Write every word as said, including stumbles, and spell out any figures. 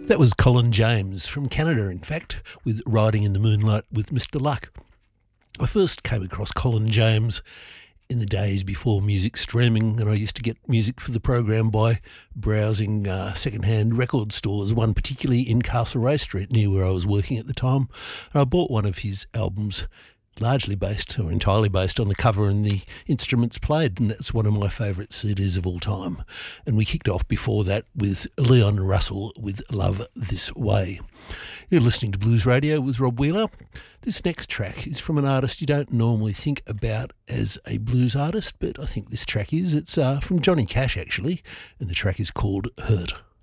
That was Colin James from Canada, in fact, with Riding in the Moonlight with Mister Luck. I first came across Colin James in the days before music streaming, and I used to get music for the program by browsing uh, second-hand record stores, one particularly in Castlereagh Street, near where I was working at the time. And I bought one of his albums, largely based or entirely based on the cover and the instruments played, and that's one of my favourite C Ds of all time. And we kicked off before that with Leon Russell with Love This Way. You're listening to Blues Radio with Rob Wheeler. This next track is from an artist you don't normally think about as a blues artist, but I think this track is. It's uh, from Johnny Cash, actually, and the track is called Hurt.